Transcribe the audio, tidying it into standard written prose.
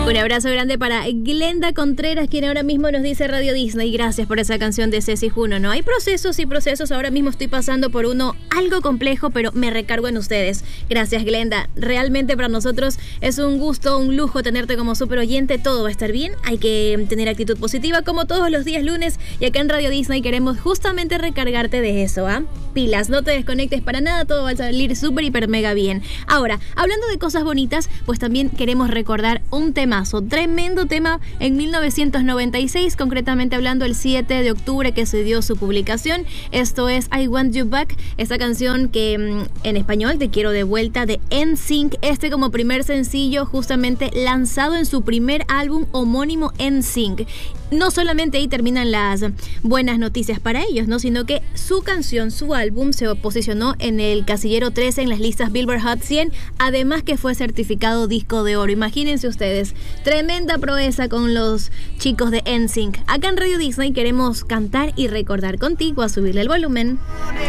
Un abrazo grande para Glenda Contreras, quien ahora mismo nos dice Radio Disney. Gracias por esa canción de Ceci Juno. No hay procesos y procesos. Ahora mismo estoy pasando por uno algo complejo, pero me recargo en ustedes. Gracias, Glenda. Realmente para nosotros es un gusto, un lujo tenerte como súper oyente. Todo va a estar bien. Hay que tener actitud positiva como todos los días lunes. Y acá en Radio Disney queremos justamente recargarte de eso, ¿ah? Pilas, no te desconectes para nada. Todo va a salir súper, hiper, mega bien. Ahora, hablando de cosas bonitas, pues también queremos recordar un temazo, tremendo tema en 1996, concretamente hablando el 7 de octubre que se dio su publicación. Esto es I Want You Back, esta canción que en español Te Quiero de Vuelta, de NSYNC, como primer sencillo justamente lanzado en su primer álbum homónimo NSYNC. No solamente ahí terminan las buenas noticias para ellos, ¿no? Sino que su canción, su álbum, se posicionó en el casillero 13 en las listas Billboard Hot 100, además que fue certificado disco de oro. Imagínense ustedes, tremenda proeza con los chicos de NSYNC. Acá en Radio Disney queremos cantar y recordar contigo, a subirle el volumen.